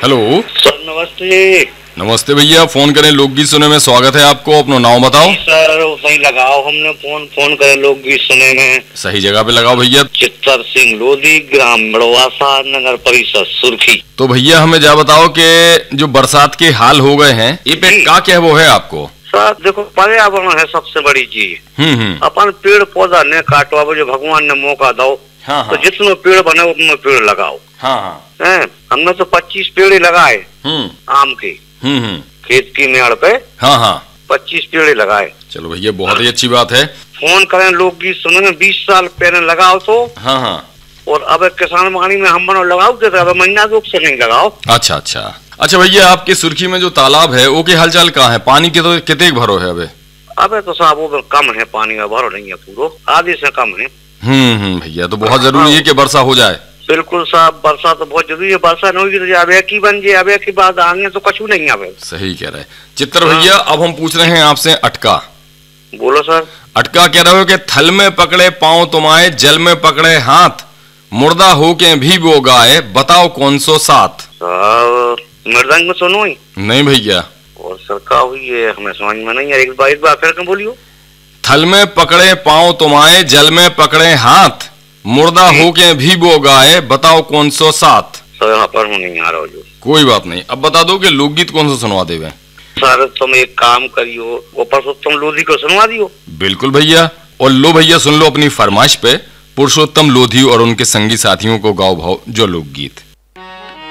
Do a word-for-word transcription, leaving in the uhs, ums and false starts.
Hello sir नमस्ते। नमस्ते भैया, फोन करें लोकगीत सुने में स्वागत है आपको। अपना नाम बताओ। सर सही लगाओ, हमने फोन फोन करे लोकगीत सुने में। सही जगह पे लगाओ भैया। चित्तर सिंह लोधी, ग्राम बड़वासा, नगर परिषद सुर्खी। तो भैया हमें जा बताओ कि जो बरसात के हाल हो गए हैं, ये पे क्या क्या वो है आपको? सर देखो, पर्यावरण है सबसे बड़ी चीज। हम्म हम्म अपन पेड़ पौधा न काटो, जो भगवान ने मौका दो। हाँ तो हाँ जितने पेड़ बने उतने पेड़ लगाओ। हाँ हाँ हैं, हमने तो पच्चीस पेड़ ही लगाए हम्म आम के। हम्म हम्म खेत की मेड़ पे हाँ हाँ पच्चीस पेड़ ही लगाए। चलो भैया, बहुत ही अच्छी बात है। फोन करें लोकगीत सुने में, बीस साल पहले लगाओ तो। हाँ हाँ और अब किसान वाणी में हम बनो लगाओ देते, अब महीना रूप से नहीं लगाओ। अच्छा अच्छा अच्छा भैया, आपके सुर्खी में जो तालाब है वो के हालचाल कहाँ है? पानी के तो कितने भरो है अबे? अबे तो साहब वो कम है, पानी का भरो नहीं है, पूरो आधे से कम है। हम्म हम्म भैया, तो बहुत जरूरी है कि वर्षा हो जाए। बिल्कुल साहब, वर्षा तो बहुत जरूरी है। वर्षा नहीं होगी तो अबे की बन जाए, अबे की बात आगे तो कछु नहीं है। सही कह रहे चित्र भैया। अब हम पूछ रहे हैं आपसे अटका। बोलो सर। अटका कह रहे हो कि थल में पकड़े पांव तुम्हारे, जल में पकड़े हाथ, मुर्दा हो के भी वो गाए, बताओ कौन सो साथ? साहब मृदंग में सुनो ही नहीं भैया। और सरकार हुई है, हमें समझ में नहीं है। एक बार एक बार फिर क्यों बोलियो? थल में पकड़े पांव तुम्हारे, जल में पकड़े हाथ, मुर्दा हो के भी वो गाए, बताओ कौन सो साथ? सर यहाँ पर हूँ नहीं आ रहा हो जो। कोई बात नहीं, अब बता दो कि लोकगीत कौन सा सुनवा देवे? सर तुम एक काम करियो, वो पुरुषोत्तम लोधी को सुनवा दियो। बिल्कुल भैया। और लो भैया, सुन लो अपनी फरमाइश पे पुरुषोत्तम लोधी और उनके संगी साथियों को गाओ भाव जो लोकगीत।